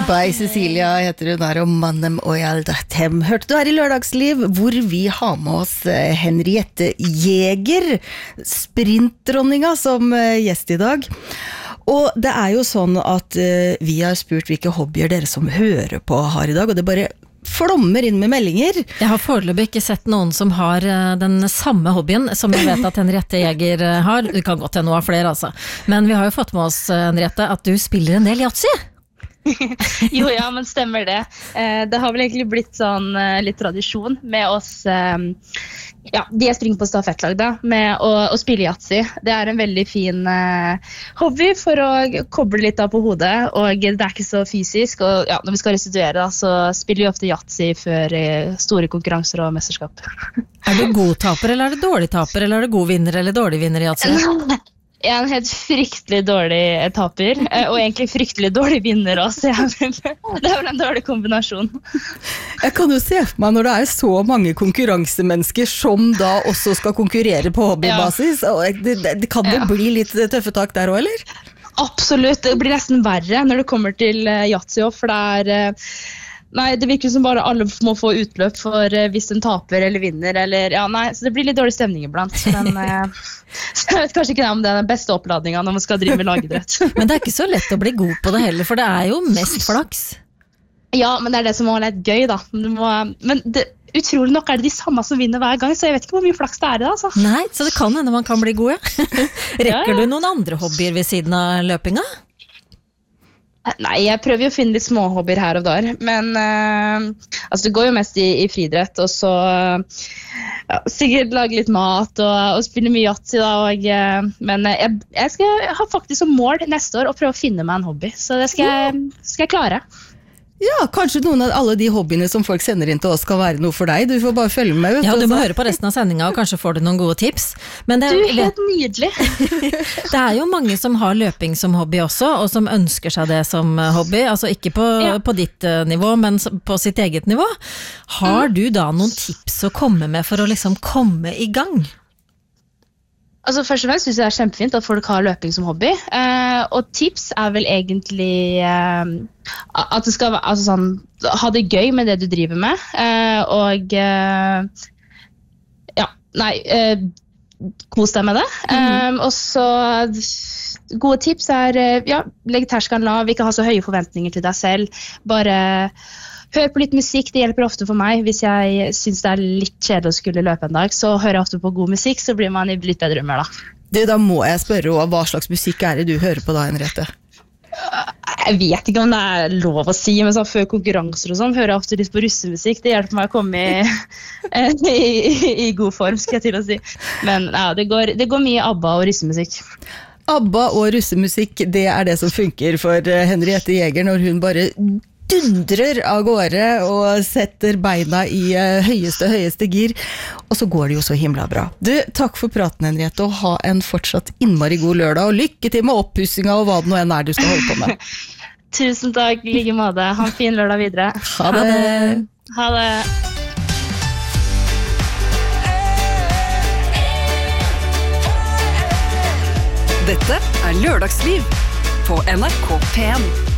By Cecilia heter hun der, og Mannen og Hjaldatem. Hørte du her I Lørdagsliv, hvor vi har med oss Henriette Jæger, sprintdronninga, som gjest I dag. Og det jo sånn at vi har spurt hvilke hobbyer dere som hører på har I dag, og det bare flommer inn med meldinger. Jeg har foreløpig ikke sett noen som har den samme hobbyen som jeg vet at Henriette Jæger har. Det kan godt hende noe av flere, altså. Men vi har jo fått med oss, Henriette, at du spiller en del Yatzy. Jo, ja, men stemmer det. Det har vel egentlig blitt sånn litt tradisjon med oss, ja, de jeg springer på stafettlag da, med å spille Yatzy. Det en veldig fin hobby for å koble litt av på hodet, og det ikke så fysisk, og ja, når vi skal restituere da, så spiller vi ofte Yatzy før store konkurranser og mesterskap. Du god taper, eller det dårlig taper, eller det god vinner, eller dårlig vinner I Yatzy? Jeg en helt fryktelig dårlig taper, og egentlig fryktelig dårlig vinner også. Det vel en dårlig kombinasjon. Jeg kan jo se for meg når det så mange konkurransemennesker som da også skal konkurrere på hobbybasis, og det kan jo bli litt tøffe tak der også, eller? Absolutt, det blir nesten verre når det kommer til Yatzy, for det Nei, det virker som bare alle må få utløp for hvis den taper eller vinner, eller, ja, nei, så det blir litt dårlig stemning iblant, men så jeg vet kanskje ikke om det den beste oppladningen når man skal drive med lagidrett. Men det ikke så lett å bli god på det heller, for det jo mest flaks. Ja, men det det som var litt gøy da. Men utrolig nok det de samme som vinner hver gang, så jeg vet ikke hvor mye flaks det det altså. Nei, så det kan hende man kan bli god, ja. Rekker du noen andre hobbyer ved siden av løpinga? Nei, jeg prøver jo å finne litt små hobbyer her og der, men altså det går jo mest I friidrett, og så ja, sikkert lage litt mat og spille mye Yatzy da, men jeg har faktisk som mål neste år å prøve å finne meg en hobby, så det skal jeg klare. Ja, kanskje noen av alle de hobbyene som folk sender inn til oss kan være noe for deg. Du får bare følge med. Ja, du må høre på resten av sendingen, og kanskje får du noen gode tips. Men det, helt nydelig. Det jo mange som har løping som hobby også, og som ønsker seg det som hobby. Altså ikke på ditt nivå, men på sitt eget nivå. Har du da noen tips å komme med for å liksom komme I gang? Altså først og fremst synes jeg det kjempefint at folk har løping som hobby, og tips vel egentlig at det skal altså sånn, ha det gøy med det du driver med, og ja, nei, kos deg med det. Og så gode tips ja, legg terskelen lav, ikke ha så høye forventninger til deg selv, bare hør på litt musikk, det hjelper ofte for meg. Hvis jeg synes det litt kjedelig å skulle løpe en dag, så hører jeg ofte på god musikk, så blir man I litt bedre humør da. Da må jeg spørre hva slags musikk det du hører på da, Henriette? Jeg vet ikke om det lov å si, men så før konkurranser og sånn, hører jeg ofte litt på russemusikk. Det hjelper meg å komme I god form, skal jeg til å si. Men ja, det går mye ABBA og russemusikk. ABBA og russemusikk, det det som funker for Henriette Jæger når hun bare dundrer av gårde og setter beina I høyeste gir, og så går det jo så himla bra. Du, takk for praten, Henriette, og ha en fortsatt innmari god lørdag, og lykke til med oppussinga og hva det nå du skal holde på med. Tusen takk, I like måte. Ha en fin lørdag videre. Ha det. Ha det. Dette Lørdagsliv på NRK P1.